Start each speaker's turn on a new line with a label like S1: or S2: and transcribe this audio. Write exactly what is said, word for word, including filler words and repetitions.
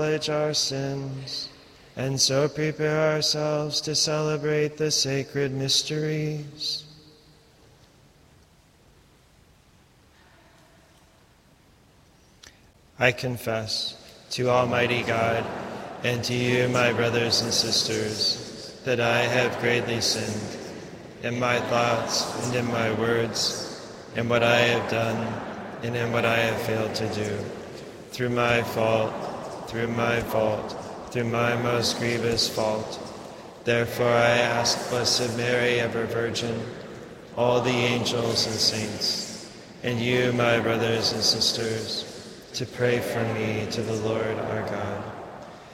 S1: acknowledge our sins, and so prepare ourselves to celebrate the sacred mysteries. I confess to Almighty God and to you, my brothers and sisters, that I have greatly sinned in my thoughts and in my words, in what I have done and in what I have failed to do, through my fault, through my fault, through my most grievous fault. Therefore I ask Blessed Mary, ever Virgin, all the angels and saints, and you, my brothers and sisters, to pray for me to the Lord our God.